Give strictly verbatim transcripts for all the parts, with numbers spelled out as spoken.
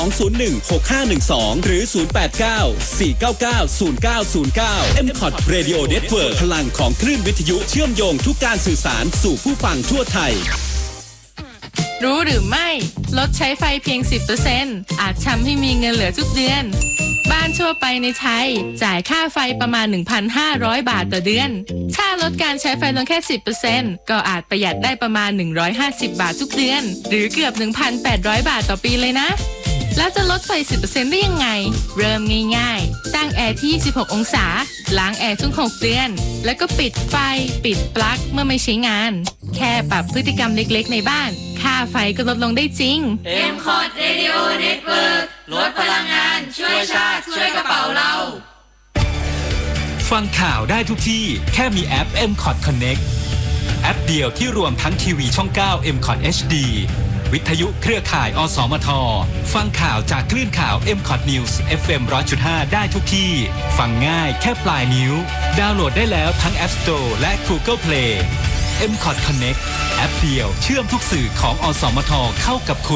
สอง ศูนย์ หนึ่ง หก ห้า หนึ่ง สอง หรือ ศูนย์ แปด เก้า สี่ เก้า เก้า ศูนย์ เก้า ศูนย์ เก้า เอ็ม คอท Radio Network พลังของคลื่นวิทยุเชื่อมโยงทุกการสื่อสารสู่ผู้ฟังทั่วไทยรู้หรือไม่ลดใช้ไฟเพียง สิบเปอร์เซ็นต์ อาจทำให้มีเงินเหลือทุกเดือนบ้านทั่วไปในไทยจ่ายค่าไฟประมาณ หนึ่งพันห้าร้อย บาทต่อเดือนถ้าลดการใช้ไฟลงแค่ สิบเปอร์เซ็นต์ ก็อาจประหยัดได้ประมาณ หนึ่งร้อยห้าสิบ บาททุกเดือนหรือเกือบ หนึ่งพันแปดร้อย บาทต่อปีเลยนะแล้วจะลดไฟ สิบเปอร์เซ็นต์ ได้ยังไงเริ่มง่ายๆตั้งแอร์ที่ยี่สิบหกองศาล้างแอร์ทุกหกเดือนแล้วก็ปิดไฟปิดปลั๊กเมื่อไม่ใช้งานแค่ปรับพฤติกรรมเล็กๆในบ้านค่าไฟก็ลดลงได้จริงเอ็ม คอท Radio Network ลดพลังงานช่วยชาติช่วยกระเป๋าเราฟังข่าวได้ทุกที่แค่มีแอป เอ็ม คอท Connect แอปเดียวที่รวมทั้งทีวีช่อง เก้า เอ็ม คอท เอช ดี วิทยุเครือข่ายอสมทฟังข่าวจากคลื่นข่าว เอ็ม คอท News เอฟ เอ็ม หนึ่งร้อยจุดห้า ได้ทุกที่ฟังง่ายแค่ปลายนิ้วดาวน์โหลดได้แล้วทั้ง App Store และ Google Play เอ็ม คอท Connect แอปเดียวเชื่อมทุกสื่อของอสมทเข้ากับคุณ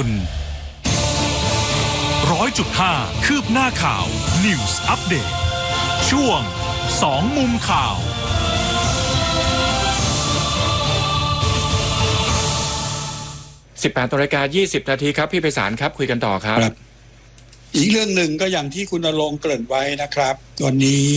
ร้อยจุดห้า คืบหน้าข่าว News Update ช่วงสองมุมข่าวสิบแปดนาฬิกายี่สิบนาทีครับพี่ไพศาลครับคุยกันต่อครับอีกเรื่องหนึ่งก็อย่างที่คุณณรงค์เกริ่นไว้นะครับวันนี้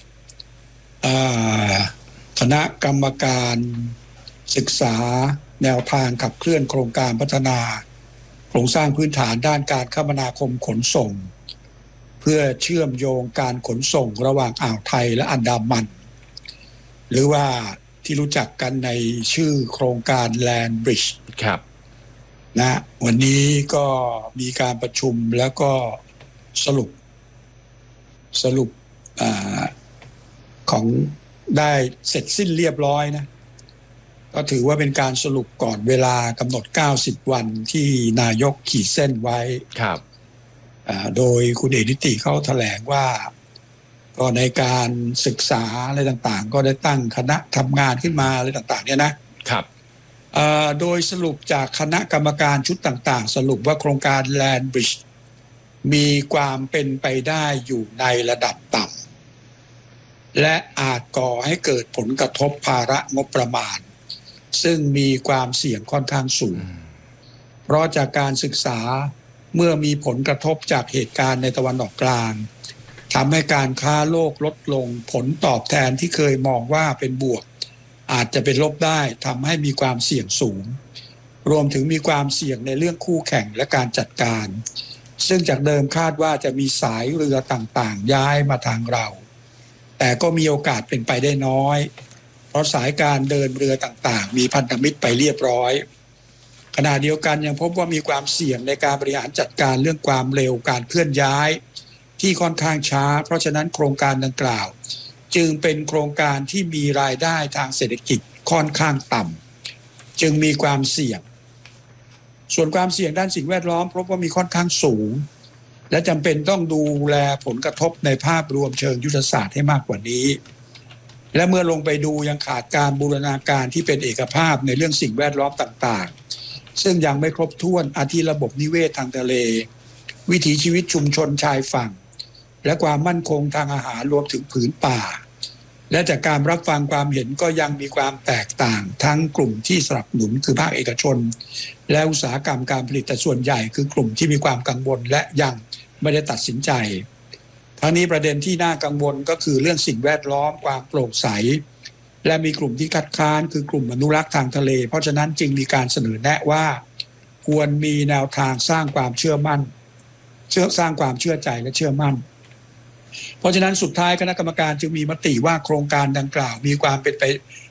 คณะกรรมการศึกษาแนวทางขับเคลื่อนโครงการพัฒนาโครงสร้างพื้นฐานด้านการคมนาคมขนส่งเพื่อเชื่อมโยงการขนส่งระหว่างอ่าวไทยและอันดามันหรือว่าที่รู้จักกันในชื่อโครงการ Land Bridge ครับนะวันนี้ก็มีการประชุมแล้วก็สรุปสรุปอของได้เสร็จสิ้นเรียบร้อยนะก็ถือว่าเป็นการสรุปก่อนเวลากำหนดเก้าสิบวันที่นายกขีดเส้นไว้ครับโดยคุณเอกนิติเขาแถลงว่าก็ในการศึกษาอะไรต่างๆก็ได้ตั้งคณะทำงานขึ้นมาอะไรต่างๆเนี่ยนะครับโดยสรุปจากคณะกรรมการชุดต่างๆสรุปว่าโครงการ Land Bridge มีความเป็นไปได้อยู่ในระดับต่ำและอาจก่อให้เกิดผลกระทบภาระงบประมาณซึ่งมีความเสี่ยงค่อนข้างสูงเพราะจากการศึกษาเมื่อมีผลกระทบจากเหตุการณ์ในตะวันออกกลางทำให้การค้าโลกลดลงผลตอบแทนที่เคยมองว่าเป็นบวกอาจจะเป็นลบได้ทำให้มีความเสี่ยงสูงรวมถึงมีความเสี่ยงในเรื่องคู่แข่งและการจัดการซึ่งจากเดิมคาดว่าจะมีสายเรือต่างๆย้ายมาทางเราแต่ก็มีโอกาสเป็นไปได้น้อยเพราะสายการเดินเรือต่างๆมีพันธมิตรไปเรียบร้อยขณะเดียวกันยังพบว่ามีความเสี่ยงในการบริหารจัดการเรื่องความเร็วการเคลื่อนย้ายที่ค่อนข้างช้าเพราะฉะนั้นโครงการดังกล่าวจึงเป็นโครงการที่มีรายได้ทางเศรษฐกิจค่อนข้างต่ำจึงมีความเสี่ยงส่วนความเสี่ยงด้านสิ่งแวดล้อมพบว่ามีค่อนข้างสูงและจำเป็นต้องดูแลผลกระทบในภาพรวมเชิงยุทธศาสตร์ให้มากกว่านี้และเมื่อลงไปดูยังขาดการบูรณาการที่เป็นเอกภาพในเรื่องสิ่งแวดล้อมต่างๆซึ่งยังไม่ครบถ้วนอาทิระบบนิเวศทางทะเลวิถีชีวิตชุมชนชายฝั่งและความมั่นคงทางอาหารรวมถึงผืนป่าและจากการรับฟังความเห็นก็ยังมีความแตกต่างทั้งกลุ่มที่สนับสนุนคือภาคเอกชนและอุตสาหกรรมการผลิตแต่ส่วนใหญ่คือกลุ่มที่มีความกังวลและยังไม่ได้ตัดสินใจทั้งนี้ประเด็นที่น่ากังวลก็คือเรื่องสิ่งแวดล้อมความโปร่งใสและมีกลุ่มที่คัดค้านคือกลุ่มอนุรักษ์ทางทะเลเพราะฉะนั้นจึงมีการเสนอแนะว่าควรมีแนวทางสร้างความเชื่อมั่นเชื่อสร้างความเชื่อใจและเชื่อมั่นเพราะฉะนั้นสุดท้ายคณะกรรมการจึงมีมติว่าโครงการดังกล่าวมีความเป็นไป